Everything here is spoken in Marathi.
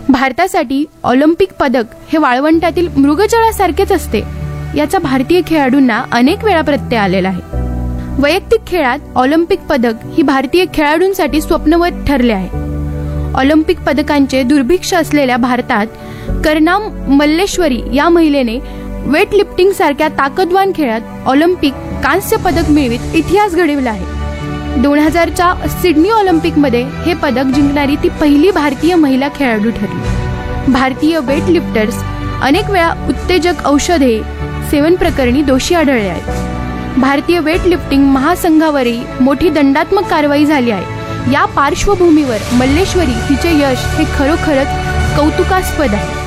भारतासाठी ऑलिम्पिक पदक हे वाळवंटातील मृगजळासारखेच असते, याचा भारतीय खेळाडूंना अनेक वेळा प्रत्यय आलेला आहे. वैयक्तिक खेळात ऑलिम्पिक पदक ही भारतीय खेळाडूंसाठी स्वप्नवत ठरले आहे. ऑलिम्पिक पदकांचे दुर्भिक्ष असलेल्या भारतात करनाम मल्लेश्वरी या महिलेने वेट लिफ्टिंग सारख्या ताकदवान खेळात ऑलिम्पिक कांस्य पदक मिळवित इतिहास घडविला आहे. 2000च्या सिडनी ऑलिम्पिकमध्ये हे पदक जिंकणारी ती पहिली भारतीय महिला खेळाडू ठरली. भारतीय वेट लिफ्टर्स अनेक वेळा उत्तेजक औषधे सेवन प्रकरणी दोषी आढळले आहेत. भारतीय वेट लिफ्टिंग महासंघावरही मोठी दंडात्मक कारवाई झाली आहे. या पार्श्वभूमीवर मल्लेश्वरी हिचे यश हे खरोखरच कौतुकास्पद आहे.